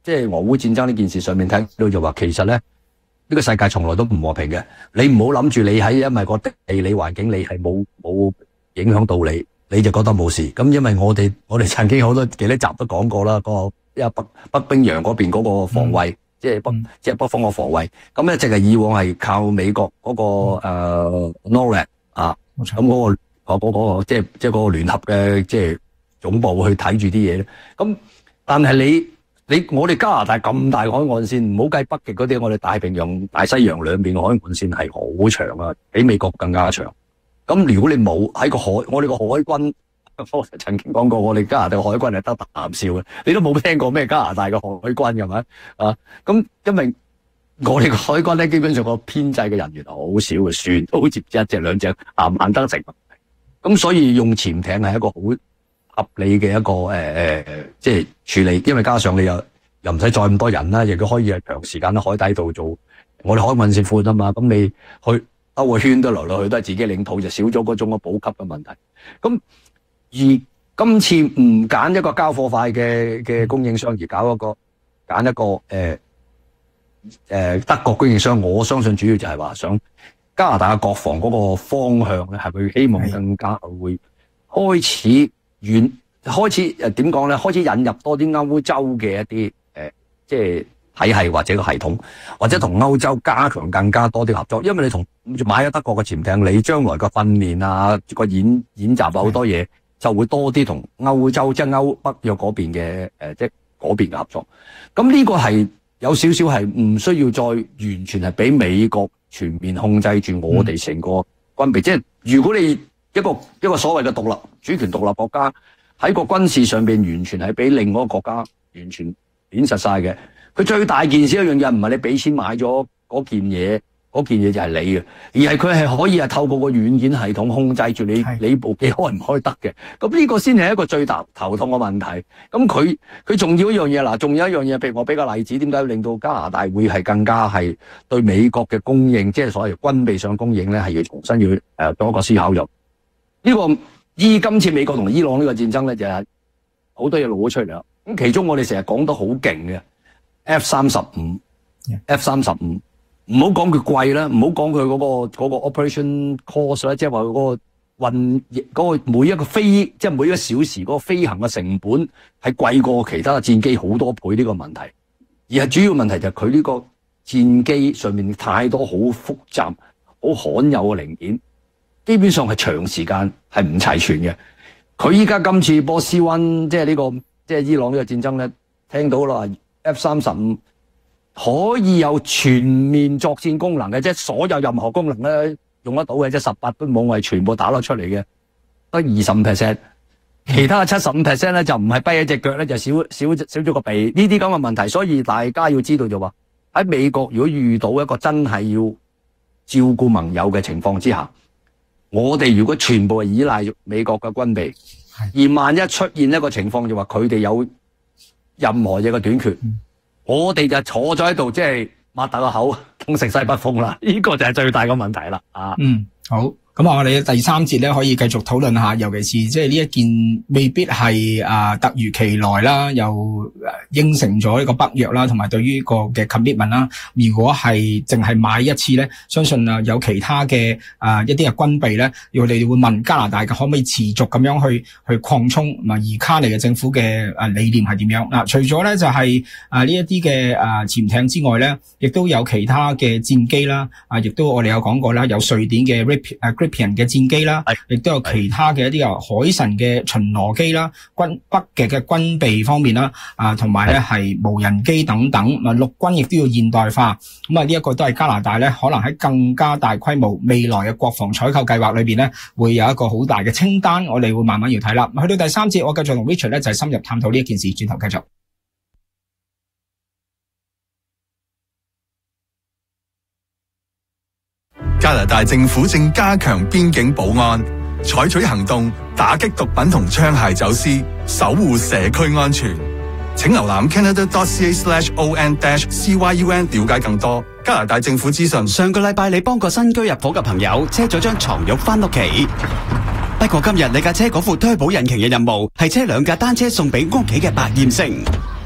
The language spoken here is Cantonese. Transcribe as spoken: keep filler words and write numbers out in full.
即係俄烏戰爭呢件事上面睇到就話，其實咧呢、呢個世界從來都唔和平嘅。你唔好諗住你喺因為個地理環境你係冇冇影響到你，你就覺得冇事。咁因為我哋我哋曾經好多幾多集都講過啦，嗰個因為北北冰洋嗰邊嗰個防衛。嗯即係北，嗯、即係北方個防衛，咁一直係以往係靠美國嗰、那個誒、嗯呃、NORAD 啊，咁嗰、那個嗰、那個即係即係嗰個聯合嘅即係總部去睇住啲嘢咧。咁但係你你我哋加拿大咁大海岸線，唔好計北極嗰啲，我哋太平洋、大西洋兩邊嘅海岸線係好長啊，比美國更加長。咁如果你冇喺個海，我哋個海軍。我曾經講過，我哋加拿大嘅海軍係得啖笑嘅，你都冇聽過咩加拿大嘅海軍係咪啊？咁因為我哋嘅海軍咧，基本上個編制嘅人員好少嘅，船都好似一隻兩隻，行唔行得成。咁所以用潛艇係一個好合理嘅一個誒誒、呃，即係處理，因為加上你又又唔使載咁多人啦，亦都可以係長時間喺海底度做。我哋海運線闊啊嘛，咁你去兜個圈都來來去都係自己領土，就少咗嗰種嘅補給嘅問題。咁而今次唔揀一個交貨快嘅嘅供應商，而搞一個揀一個誒誒、呃呃、德國供應商，我相信主要就係話想加拿大嘅國防嗰個方向咧，係會希望更加會開始遠開始誒點講咧？開始引入多啲歐洲嘅一啲誒、呃、即係體系或者個系統，或者同歐洲加強更加多啲合作。因為你同買咗德國嘅潛艇，你將來嘅訓練啊、個演演習啊好多嘢。就會多啲同歐洲即係歐北約嗰邊嘅誒，即係嗰邊嘅合作。咁呢個係有少少係唔需要再完全係俾美國全面控制住我哋成個軍備。嗯、即係如果你一個一個所謂嘅獨立主權獨立國家喺個軍事上邊完全係俾另外一個國家完全碾實晒嘅，佢最大件事一樣嘢唔係你俾錢買咗嗰件嘢。嗰件嘢就係你嘅，而係佢係可以係透過個軟件系統控制住你，你部機開唔開得嘅。咁呢個先係一個最大頭痛嘅問題。咁佢佢仲要一樣嘢嗱，仲有一樣嘢，譬如我俾個例子，點解令到加拿大會係更加係對美國嘅供應，即係所謂軍備上供應咧，係要重新要誒多一個思考入。呢個依今次美國同伊朗呢個戰爭咧，就係好多嘢露咗出嚟啦。咁其中我哋成日講得好勁嘅 F 三十五 F 三十五。唔好講佢貴啦，唔好講佢嗰個嗰個 operation cost 啦，即係話佢嗰個運嗰個每一個飛，即係每一個小時嗰個飛行嘅成本係貴過其他嘅戰機好多倍呢個問題，而係主要問題就係佢呢個戰機上面太多好複雜、好罕有嘅零件，基本上係長時間係唔齊全嘅。佢依家今次波斯灣即係呢個即係伊朗呢個戰爭咧，聽到啦 F 三十五。可以有全面作戰功能嘅，即係所有任何功能咧用得到嘅，即係十八般武藝全部打得出嚟嘅，得二十五 percent， 其他嘅七十五 percent 咧就唔係跛一隻腳咧，就少少少咗個鼻，呢啲咁嘅問題，所以大家要知道就話喺美國如果遇到一個真係要照顧盟友嘅情況之下，我哋如果全部係依賴美國嘅軍備，而萬一出現一個情況就話佢哋有任何嘢嘅短缺。嗯我哋就坐咗喺度，即係擘大個口，等食西北風啦。呢、這個就係最大嘅問題啦。啊，嗯，好。咁啊，我哋第三節咧可以繼續討論下，尤其是即係呢一件未必係啊突如其來啦，又應承咗一個北約啦，同埋對於個嘅 commitment 啦。如果係淨係買一次咧，相信啊有其他嘅啊一啲嘅軍備咧，我哋會問加拿大嘅可唔可以持續咁樣去去擴充，咁啊而卡尼嘅政府嘅啊理念係點樣？嗱，除咗咧就係啊呢一啲嘅啊潛艇之外咧，亦都有其他嘅戰機啦，啊亦都我哋有講過啦，有瑞典嘅 Rip 啊人嘅戰機啦，亦都有其他嘅一啲啊海神嘅巡邏機啦，軍北極嘅軍備方面啦，啊同埋咧係無人機等等，啊陸軍亦都要現代化，咁啊呢一個都係加拿大咧可能喺更加大規模未來嘅國防採購計劃裏邊咧，會有一個好大嘅清單，我哋會慢慢要睇啦。去到第三節，我繼續同 Richard 咧就係深入探討呢一件事，轉頭繼續。 加拿大政府正加強邊境保安，採取行動打擊毒品同槍械走私，守護社區安全。請瀏覽 canada.ca slash on dash cyun 了解更多加拿大政府資訊。 上個禮拜你幫個新居入伙嘅朋友車咗張床褥返屋企，不過今日你架車嗰副推保引擎嘅任務係車兩架單車送俾屋企嘅百厭星。